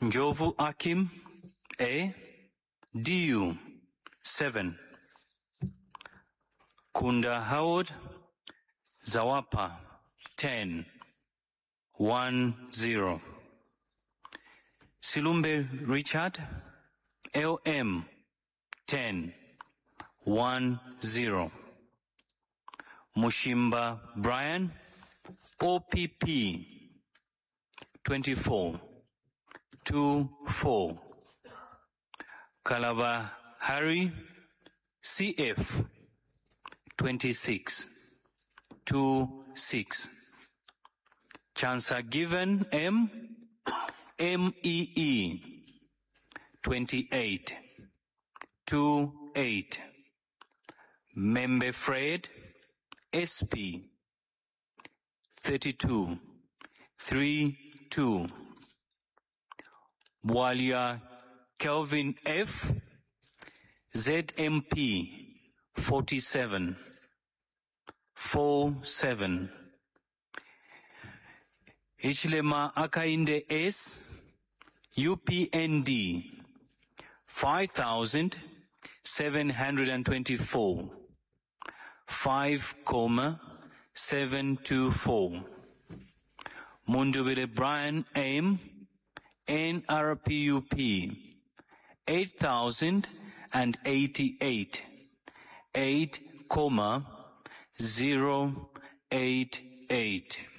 Njovu Akim, A. DU, 7. Kunda Howard, Zawapa, 10. 1-0. Silumbe Richard, LM, 10. 1-0. Mushimba Brian, OPP, 24. 2-4. Kalaba Harry, CF, 26. 2-6. Chansa Given M, MEE, 28. 2-8. Membe Fred, SP, 32. 3-2. Bwalia Kelvin F, ZMP, 47. 4-7. Ichilema Akainde S, UPND, 5,724. 5,724. Mundubile Brian Aim, NRPUP, 8,088. 8,088.